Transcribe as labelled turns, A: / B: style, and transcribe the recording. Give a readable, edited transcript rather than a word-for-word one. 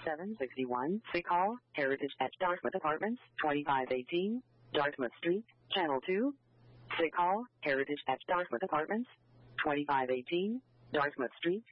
A: 761. Sick Hall, Heritage at Dartmouth Apartments, 2518, Dartmouth Street, Channel 2. Sick Hall, Heritage at Dartmouth Apartments, 2518, Dartmouth Street,